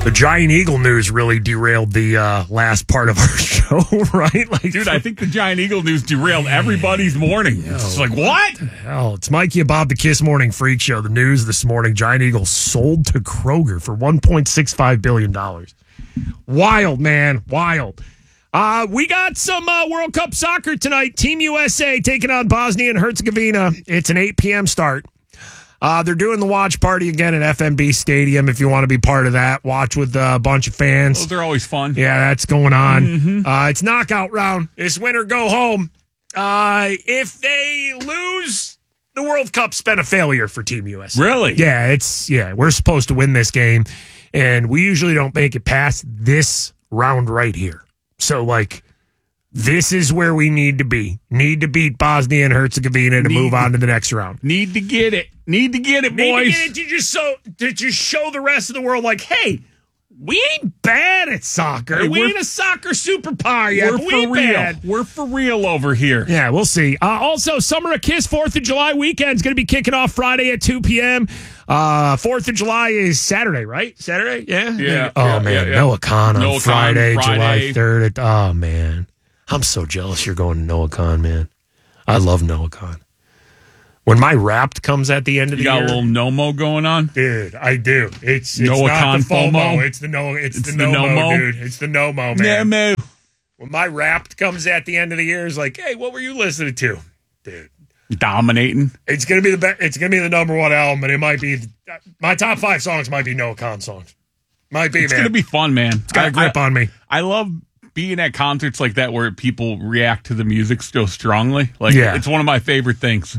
The Giant Eagle news really derailed the last part of our show, right? Like, dude, I think the Giant Eagle news derailed everybody's morning. It's like, what? Hell, it's Mikey and Bob, the Kiss Morning Freak Show. The news this morning, Giant Eagle sold to Kroger for $1.65 billion. Wild, man. Wild. We got some World Cup soccer tonight. Team USA taking on Bosnia and Herzegovina. It's an 8 p.m. start. They're doing the watch party again at FMB Stadium. If you want to be part of that, watch with a bunch of fans. Those are always fun. Yeah, that's going on. Mm-hmm. It's knockout round. It's win or go home. If they lose, the World Cup's been a failure for Team USA. Really? Yeah, we're supposed to win this game, and we usually don't make it past this round right here. So, this is where we need to be. Need to beat Bosnia and Herzegovina to move on to the next round. Need to get it. Boys. Need to get it to just show the rest of the world, hey, we ain't bad at soccer. Hey, we ain't a soccer superpower yet. We're for real. Bad. We're for real over here. Yeah, we'll see. Also, Summer of Kiss 4th of July weekend is going to be kicking off Friday at 2 p.m. 4th of July is Saturday, right? Saturday? Yeah. Oh, man. Yeah. Noah Khan on Friday, July 3rd. Oh, man. I'm so jealous you're going to Noah Khan, man. I love Noah Khan. When my Wrapped comes at the end of the year. You got a little Nomo going on? Dude, I do. It's Noah not Khan the FOMO. FOMO. It's the Nomo, dude. It's the Nomo, man. Nomo. When my Wrapped comes at the end of the year, it's like, hey, what were you listening to? Dude. Dominating. It's going to be it's going to be the number one album, and it might be my top 5 songs might be Noah Khan songs. Might be, it's man. It's going to be fun, man. It's got a grip on me. I love being at concerts like that where people react to the music so strongly. It's one of my favorite things.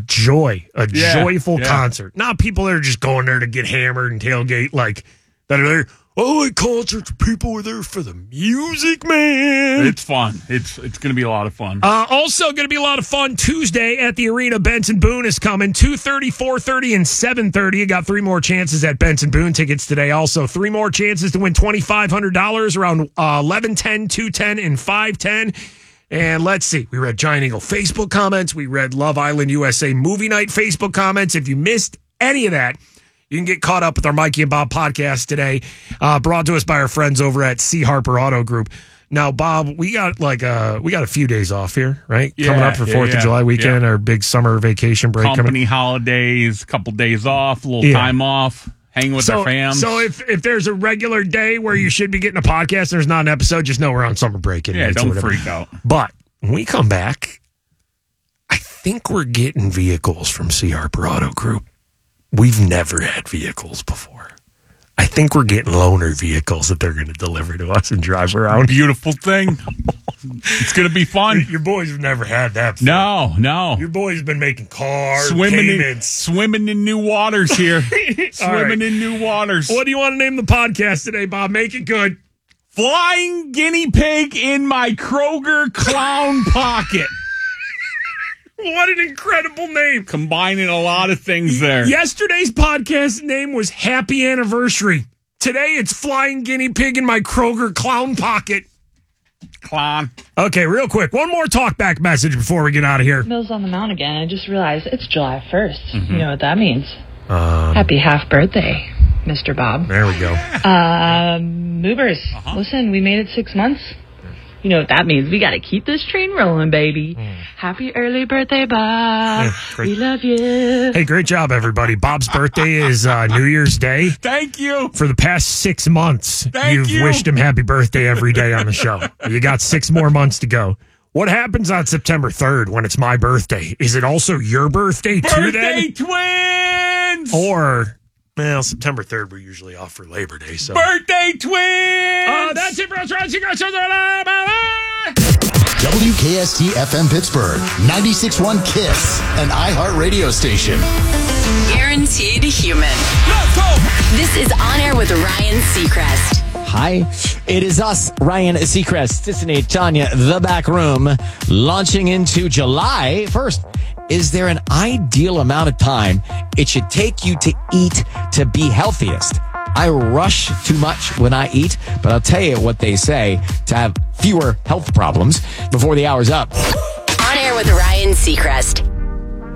Joyful concert. Not people that are just going there to get hammered and tailgate, that are there. Oh, at concerts, people are there for the music, man. It's fun. It's going to be a lot of fun. Also going to be a lot of fun Tuesday at the arena. Benson Boone is coming. 2:30, 4:30, and 7:30. You got 3 more chances at Benson Boone tickets today. Also, 3 more chances to win $2,500 around 11:10, 2:10, and 5:10. And let's see. We read Giant Eagle Facebook comments. We read Love Island USA Movie Night Facebook comments. If you missed any of that, you can get caught up with our Mikey and Bob podcast today, brought to us by our friends over at C. Harper Auto Group. Now, Bob, we got a few days off here, right? Yeah, coming up for 4th of July weekend, our big summer vacation break. Company holidays, a couple days off, a little time off, hang with our fams. So if there's a regular day where you should be getting a podcast, there's not an episode, just know we're on summer break. Yeah, don't freak out. But when we come back, I think we're getting vehicles from C. Harper Auto Group. We've never had vehicles before. I think we're getting loaner vehicles that they're going to deliver to us and drive around. Beautiful thing. It's going to be fun. Your boys have never had that before. No. Your boys have been making cars, swimming in new waters here. Swimming in new waters. What do you want to name the podcast today, Bob? Make it good. Flying guinea pig in my Kroger clown pocket. What an incredible name. Combining a lot of things there. Yesterday's podcast name was Happy Anniversary. Today it's Flying Guinea Pig in my Kroger Clown Pocket. Clown. Okay, real quick. One more talkback message before we get out of here. Mill's on the Mount again. I just realized it's July 1st. Mm-hmm. You know what that means. Happy half birthday, Mr. Bob. There we go. Movers, listen, we made it 6 months. You know what that means. We got to keep this train rolling, baby. Happy early birthday, Bob. Yeah, we love you. Hey, great job, everybody. Bob's birthday is New Year's Day. Thank you. For the past 6 months, you've wished him happy birthday every day on the show. You got 6 more months to go. What happens on September 3rd when it's my birthday? Is it also your birthday too then? Birthday twins! Or... Well, September 3rd, we're usually off for Labor Day, so... Birthday twins! That's it for us, right? WKST-FM Pittsburgh, 96.1 KISS, an iHeart radio station. Guaranteed human. Let's go! This is On Air with Ryan Seacrest. Hi, it is us, Ryan Seacrest, Tiffany, Tanya, The Back Room, launching into July 1st. Is there an ideal amount of time it should take you to eat to be healthiest? I rush too much when I eat, but I'll tell you what they say to have fewer health problems before the hour's up. On Air with Ryan Seacrest.